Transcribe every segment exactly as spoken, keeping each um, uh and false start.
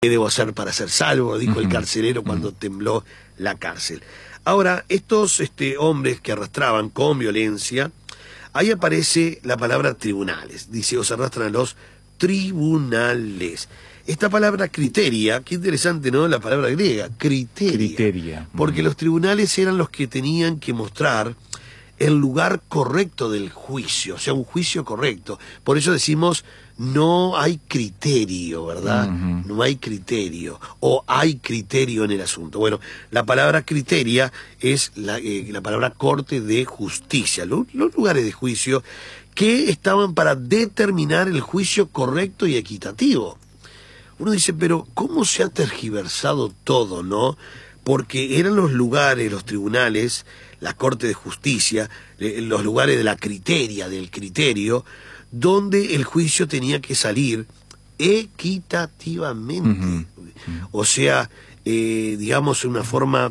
¿Qué debo hacer para ser salvo?, dijo el carcelero cuando tembló la cárcel. Ahora, estos este, hombres que arrastraban con violencia, ahí aparece la palabra tribunales. Dice, os arrastran a los tribunales. Esta palabra criteria, qué interesante, ¿no? La palabra griega, criteria. Criteria. Porque los tribunales eran los que tenían que mostrar el lugar correcto del juicio, o sea, un juicio correcto. Por eso decimos, no hay criterio, ¿verdad? Uh-huh. No hay criterio, o hay criterio en el asunto. Bueno, la palabra criteria es la, eh, la palabra corte de justicia, los, los lugares de juicio que estaban para determinar el juicio correcto y equitativo. Uno dice, pero ¿cómo se ha tergiversado todo, no? Porque eran los lugares, los tribunales, la Corte de Justicia, los lugares de la criteria, del criterio, donde el juicio tenía que salir equitativamente. Uh-huh. O sea, eh, digamos, en una forma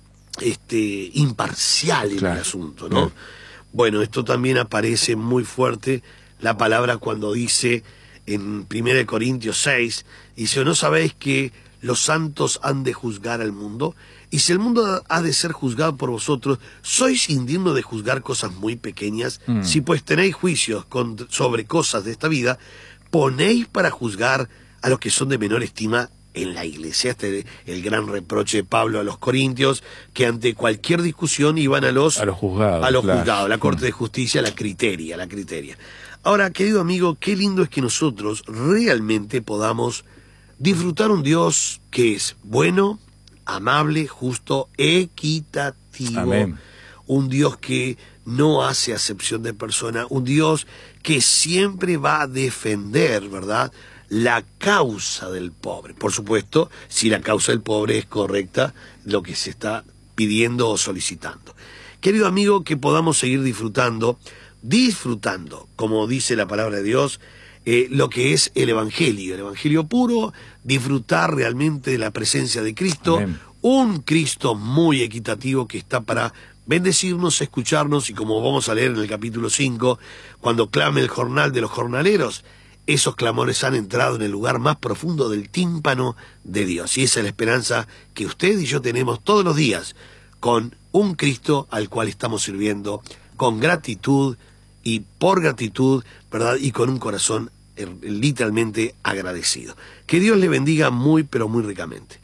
este, imparcial en claro. el asunto, ¿no? Uh-huh. Bueno, esto también aparece muy fuerte, la palabra cuando dice en primera de Corintios seis, dice, ¿no sabéis que los santos han de juzgar al mundo? Y si el mundo ha de ser juzgado por vosotros, ¿sois indignos de juzgar cosas muy pequeñas? Mm. Si pues tenéis juicios con, sobre cosas de esta vida, ponéis para juzgar a los que son de menor estima en la iglesia. Este es el gran reproche de Pablo a los corintios, que ante cualquier discusión iban a los, a los juzgados, a los claro. juzgados, la Corte de Justicia, la criteria, la criteria. Ahora, querido amigo, qué lindo es que nosotros realmente podamos disfrutar un Dios que es bueno, amable, justo, equitativo. Amén. Un Dios que no hace acepción de persona, un Dios que siempre va a defender, ¿verdad?, la causa del pobre. Por supuesto, si la causa del pobre es correcta, lo que se está pidiendo o solicitando. Querido amigo, que podamos seguir disfrutando, disfrutando, como dice la palabra de Dios, Eh, lo que es el Evangelio, el Evangelio puro, disfrutar realmente de la presencia de Cristo, Amén. Un Cristo muy equitativo que está para bendecirnos, escucharnos, y como vamos a leer en el capítulo cinco, cuando clame el jornal de los jornaleros, esos clamores han entrado en el lugar más profundo del tímpano de Dios, y esa es la esperanza que usted y yo tenemos todos los días, con un Cristo al cual estamos sirviendo, con gratitud, y por gratitud, ¿verdad?, y con un corazón eh, literalmente agradecido. Que Dios le bendiga muy, pero muy ricamente.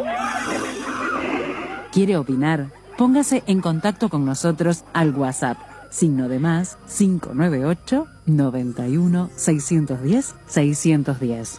¿Quiere opinar? Póngase en contacto con nosotros al WhatsApp, signo de más, cinco nueve ocho, noventa y uno, seiscientos diez, seiscientos diez.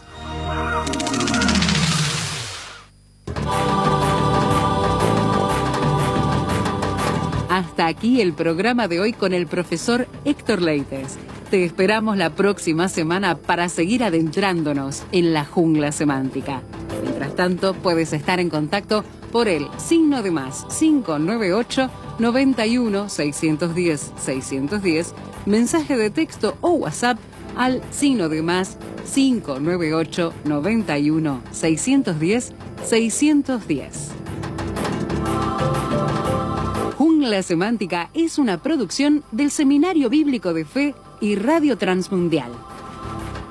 Hasta aquí el programa de hoy con el profesor Héctor Leites. Te esperamos la próxima semana para seguir adentrándonos en la jungla semántica. Mientras tanto, puedes estar en contacto por el signo de más cinco nueve ocho, noventa y uno, seiscientos diez, seiscientos diez, mensaje de texto o WhatsApp al signo de más cinco nueve ocho, noventa y uno, seiscientos diez, seiscientos diez. La Semántica es una producción del Seminario Bíblico de Fe y Radio Transmundial.